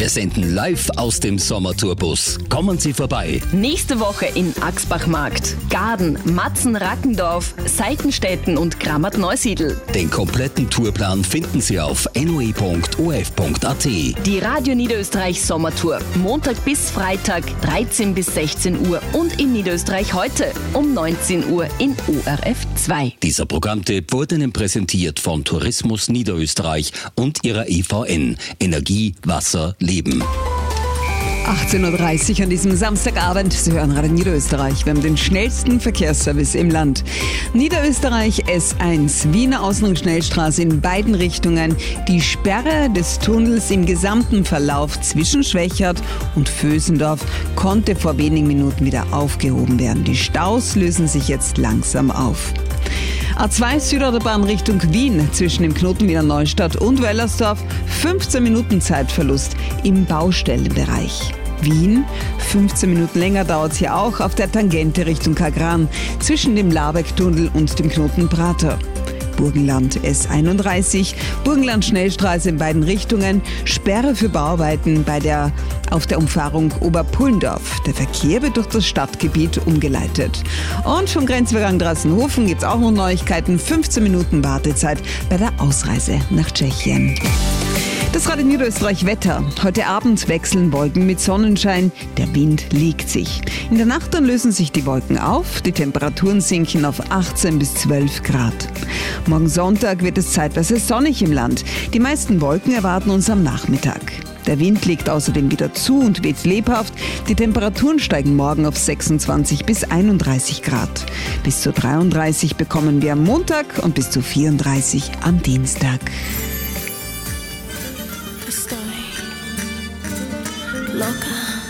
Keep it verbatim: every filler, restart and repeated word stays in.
Wir senden live aus dem Sommertourbus. Kommen Sie vorbei. Nächste Woche in Axbachmarkt, Gaden, Matzen, Rackendorf, Seitenstetten und Grammat-Neusiedl. Den kompletten Tourplan finden Sie auf n o e punkt o f punkt a t. Die Radio Niederösterreich Sommertour. Montag bis Freitag, dreizehn bis sechzehn Uhr und in Niederösterreich heute um neunzehn Uhr in O R F zwei. Dieser Programmtipp wurde Ihnen präsentiert von Tourismus Niederösterreich und ihrer E V N. Energie, Wasser, Leben. achtzehn Uhr dreißig an diesem Samstagabend. Sie hören Radio Niederösterreich. Wir haben den schnellsten Verkehrsservice im Land. Niederösterreich S eins, Wiener Außenring-Schnellstraße in beiden Richtungen. Die Sperre des Tunnels im gesamten Verlauf zwischen Schwächert und Vösendorf konnte vor wenigen Minuten wieder aufgehoben werden. Die Staus lösen sich jetzt langsam auf. A zwei Südautobahn Richtung Wien zwischen dem Knoten Wiener Neustadt und Wellersdorf. fünfzehn Minuten Zeitverlust im Baustellenbereich. Wien, fünfzehn Minuten länger dauert es hier auch auf der Tangente Richtung Kagran zwischen dem Labeck-Tunnel und dem Knoten Prater. Burgenland S einunddreißig, Burgenland Schnellstraße in beiden Richtungen, Sperre für Bauarbeiten bei der, auf der Umfahrung Oberpullendorf. Der Verkehr wird durch das Stadtgebiet umgeleitet. Und vom Grenzübergang Drassenhofen gibt es auch noch Neuigkeiten, fünfzehn Minuten Wartezeit bei der Ausreise nach Tschechien. Das Radio Niederösterreich Wetter. Heute Abend wechseln Wolken mit Sonnenschein. Der Wind legt sich. In der Nacht dann lösen sich die Wolken auf. Die Temperaturen sinken auf achtzehn bis zwölf Grad. Morgen Sonntag wird es zeitweise sonnig im Land. Die meisten Wolken erwarten uns am Nachmittag. Der Wind legt außerdem wieder zu und weht lebhaft. Die Temperaturen steigen morgen auf sechsundzwanzig bis einunddreißig Grad. Bis zu dreiunddreißig bekommen wir am Montag und bis zu vierunddreißig am Dienstag. Estoy loca.